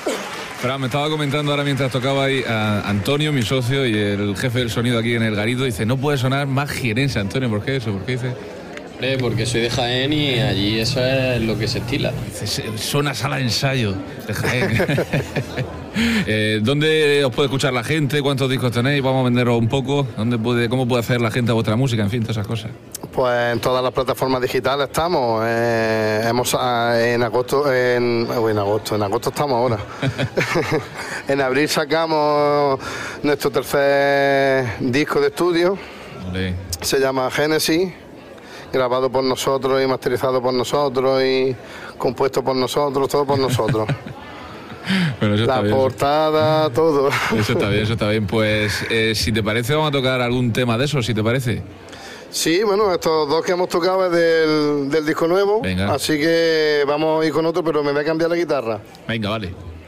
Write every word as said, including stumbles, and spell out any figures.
Fran, me estaba comentando ahora mientras tocaba ahí a Antonio, mi socio y el jefe del sonido aquí en el Garito, dice, no puede sonar más jienense, Antonio, ¿por qué eso? ¿Por qué dice? Porque soy de Jaén y allí eso es lo que se estila. Dice, suena sala de ensayo de Jaén. eh, ¿Dónde os puede escuchar la gente? ¿Cuántos discos tenéis? Vamos a venderos un poco. ¿Dónde puede, ¿Cómo puede hacer la gente a vuestra música? En fin, todas esas cosas. Pues en todas las plataformas digitales estamos. Eh, hemos en agosto, en, en agosto, en agosto estamos ahora. En abril sacamos nuestro tercer disco de estudio. Vale. Se llama Génesis. Grabado por nosotros y masterizado por nosotros y compuesto por nosotros, todo por nosotros. Bueno, eso la está bien, portada, eso. todo. Eso está bien, eso está bien. Pues eh, si te parece vamos a tocar algún tema de eso, si te parece. Sí, bueno, estos dos que hemos tocado es del, del disco nuevo. Venga. Así que vamos a ir con otro, pero me voy a cambiar la guitarra. Venga, vale.